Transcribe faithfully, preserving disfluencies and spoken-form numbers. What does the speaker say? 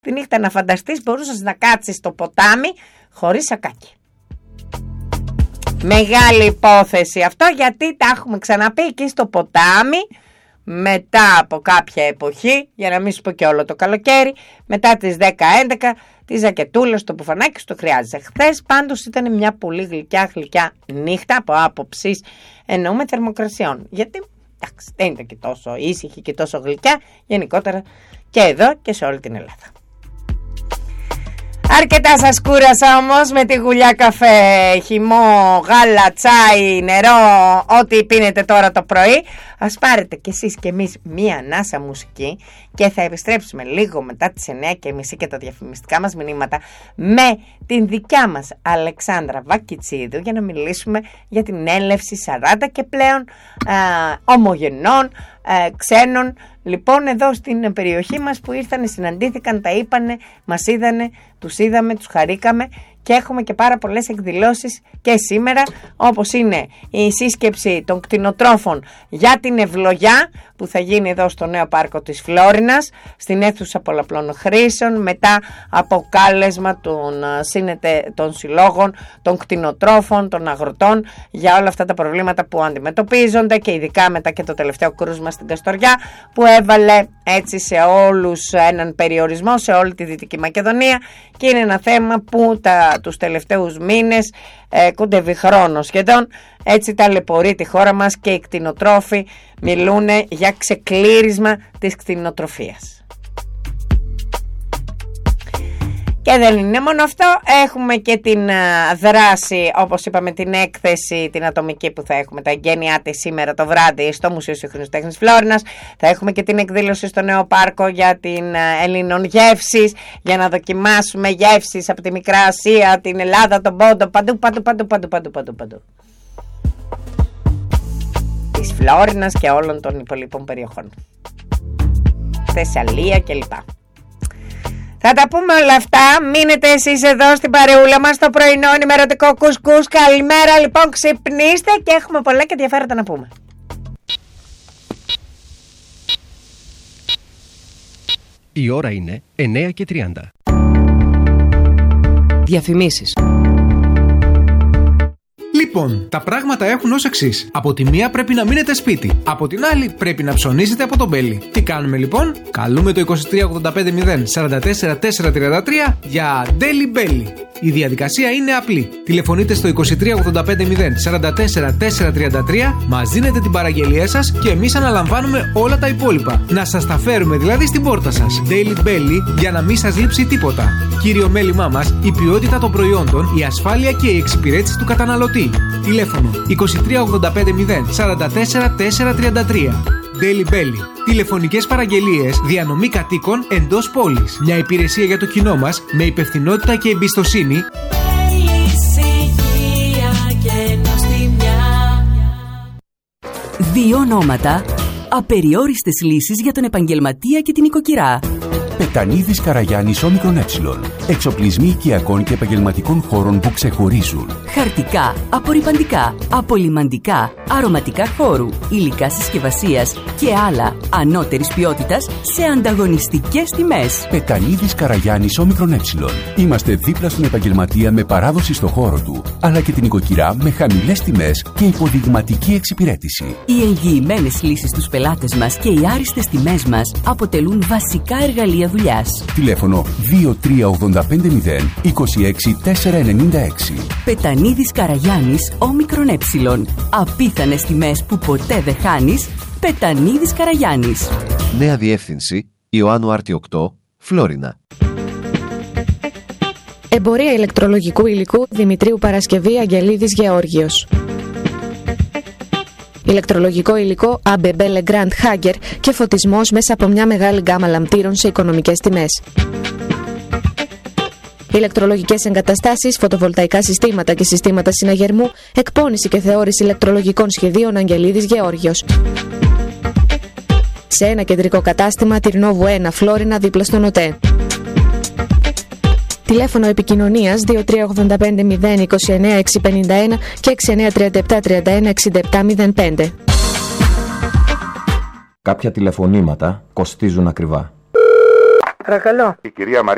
τη νύχτα να φανταστείς μπορούσες να κάτσεις στο ποτάμι χωρίς σακάκι. Μεγάλη υπόθεση αυτό, γιατί τα έχουμε ξαναπεί εκεί στο ποτάμι. Μετά από κάποια εποχή, για να μην σου πω και όλο το καλοκαίρι, μετά τις δέκα έντεκα, τη ζακετούλα στο πουφανάκι σου το χρειάζεσαι. Χθες πάντως ήταν μια πολύ γλυκιά γλυκιά νύχτα από άποψης εννοούμε θερμοκρασιών. Γιατί εντάξει, δεν ήταν και τόσο ήσυχη και τόσο γλυκιά γενικότερα και εδώ και σε όλη την Ελλάδα. Αρκετά σας κούρασα όμως με τη γουλιά καφέ, χυμό, γάλα, τσάι, νερό, ό,τι πίνετε τώρα το πρωί. Ας πάρετε κι εσείς κι εμείς μία ανάσα μουσική και θα επιστρέψουμε λίγο μετά τις εννιά και μισή και τα διαφημιστικά μας μηνύματα με την δικιά μας Αλεξάνδρα Βακιτσίδου για να μιλήσουμε για την έλευση σαράντα και πλέον α, ομογενών, α, ξένων. Λοιπόν, εδώ στην περιοχή μας που ήρθανε, συναντήθηκαν, τα είπανε, μας είδανε, τους είδαμε, τους χαρήκαμε και έχουμε και πάρα πολλές εκδηλώσεις και σήμερα, όπως είναι η σύσκεψη των κτηνοτρόφων για την ευλογιά που θα γίνει εδώ στο νέο πάρκο της Φλόρινας, στην αίθουσα πολλαπλών χρήσεων, μετά από κάλεσμα των, σύνετε, των συλλόγων, των κτηνοτρόφων, των αγροτών για όλα αυτά τα προβλήματα που αντιμετωπίζονται και ειδικά μετά και το τελευταίο κρούσμα στην Καστοριά που έβαλε έτσι σε όλους έναν περιορισμό σε όλη τη Δυτική Μακεδονία και είναι ένα θέμα που τα, τους τελευταίους μήνες ε, κοντεύει χρόνο σχεδόν, έτσι ταλαιπωρεί τη χώρα μας και οι κτηνοτρόφοι μιλούν για ξεκλήρισμα της κτηνοτροφίας. Και δεν είναι μόνο αυτό, έχουμε και την δράση, όπως είπαμε, την έκθεση, την ατομική που θα έχουμε, τα εγγένειά της σήμερα το βράδυ στο Μουσείο Σύγχρονης Τέχνης Φλόρινας. Θα έχουμε και την εκδήλωση στο νέο πάρκο για την Ελλήνων γεύσεις, για να δοκιμάσουμε γεύσεις από τη Μικρά Ασία, την Ελλάδα, τον Πόντο, παντού, παντού, παντού, παντού, παντού, παντού, παντού. Της Φλόρινας και όλων των υπολείπων περιοχών. Θεσσαλία κλπ. Θα τα πούμε όλα αυτά. Μείνετε εσείς εδώ στην παρεούλα μας στο πρωινό ενημερωτικό κουσκούς. Καλημέρα λοιπόν, ξυπνήστε και έχουμε πολλά και ενδιαφέροντα να πούμε. Η ώρα είναι εννιά και τριάντα. Διαφημίσεις. Λοιπόν, τα πράγματα έχουν ως εξής. Από τη μία πρέπει να μείνετε σπίτι. Από την άλλη πρέπει να ψωνίσετε από τον Μπέλι. Τι κάνουμε λοιπόν? Καλούμε το είκοσι τρία ογδόντα πέντε μηδέν σαράντα τέσσερα τετρακόσια τριάντα τρία για Daily Belly. Η διαδικασία είναι απλή. Τηλεφωνείτε στο είκοσι τρία ογδόντα πέντε μηδέν σαράντα τέσσερα τετρακόσια τριάντα τρία, μας δίνετε την παραγγελία σας και εμείς αναλαμβάνουμε όλα τα υπόλοιπα. Να σας τα φέρουμε δηλαδή στην πόρτα σας. Daily Belly για να μην σας λείψει τίποτα. Κύριο μέλημά μας, η ποιότητα των προϊόντων, η ασφάλεια και η εξυπηρέτηση του καταναλωτή. Τηλέφωνο είκοσι τρία ογδόντα πέντε μηδέν σαράντα τέσσερα τετρακόσια τριάντα τρία. Daily Belly. Τηλεφωνικές παραγγελίες, διανομή κατοίκων εντός πόλης. Μια υπηρεσία για το κοινό μας με υπευθυνότητα και εμπιστοσύνη. Δύο ονόματα, απεριόριστες λύσεις για τον επαγγελματία και την οικοκυρά. Πετανίδης Καραγιάννης Όμικρον Ε. Εξοπλισμοί οικιακών και επαγγελματικών χώρων που ξεχωρίζουν. Χαρτικά, απορρυπαντικά, απολυμαντικά, αρωματικά χώρου, υλικά συσκευασίας και άλλα ανώτερης ποιότητας σε ανταγωνιστικές τιμές. Πετανίδης Καραγιάννης Όμικρον Ε. Είμαστε δίπλα στον επαγγελματία με παράδοση στο χώρο του, αλλά και την οικοκυρά με χαμηλές τιμές και υποδειγματική εξυπηρέτηση. Οι εγγυημένες λύσεις στους πελάτες μας και οι άριστες τιμές μας αποτελούν βασικά εργαλεία δουλειάς. Τηλέφωνο δύο τρία ογδόντα πέντε μηδέν είκοσι έξι τετρακόσια ενενήντα έξι. Πετανίδης Καραγιάννης Όμικρον Ε. Απίθανες τιμές που ποτέ δεν χάνεις. Πετανίδης Καραγιάννης. Νέα διεύθυνση Ιωάννου Άρτη οκτώ, Φλόρινα. Εμπορία ηλεκτρολογικού υλικού Δημητρίου Παρασκευή Αγγελίδης Γεώργιος. Ηλεκτρολογικό υλικό έι μπι μπι Legrand Hager και φωτισμός μέσα από μια μεγάλη γκάμα λαμπτήρων σε οικονομικές τιμές. Ηλεκτρολογικές εγκαταστάσεις, φωτοβολταϊκά συστήματα και συστήματα συναγερμού, εκπώνηση και θεώρηση ηλεκτρολογικών σχεδίων Αγγελίδης Γεώργιος. Σε ένα κεντρικό κατάστημα, Τυρνόβου ένα, Φλόρινα, δίπλα στον ΟΤΕ. Τηλέφωνο επικοινωνίας δύο τρία ογδόντα πέντε μηδέν είκοσι εννέα εξακόσια πενήντα ένα και έξι εννέα τριάντα επτά τριάντα ένα εξήντα επτά μηδέν πέντε. Κάποια τηλεφωνήματα κοστίζουν ακριβά. Παρακαλώ. Η κυρία Μαρία